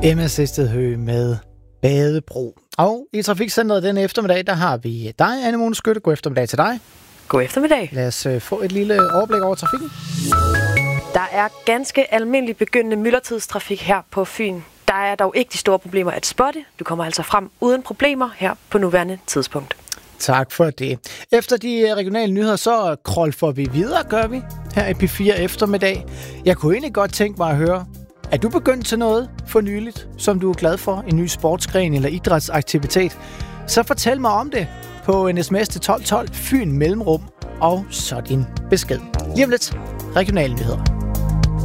Emma Sestedhøj med Badebro. Og i Trafikcenteret denne eftermiddag, der har vi dig, Anne-Mone Skytte. God eftermiddag til dig. God eftermiddag. Lad os få et lille overblik over trafikken. Der er ganske almindelig begyndende myldretidstrafik her på Fyn. Der er dog ikke de store problemer at spotte. Du kommer altså frem uden problemer her på nuværende tidspunkt. Tak for det. Efter de regionale nyheder, så krolfer vi videre, gør vi, her i P4 eftermiddag. Jeg kunne egentlig godt tænke mig at høre, er du begyndt til noget for nyligt, som du er glad for, en ny sportsgren eller idrætsaktivitet? Så fortæl mig om det på en sms til 1212 Fyn Mellemrum, og så din besked. Lige om lidt, regionale nyheder.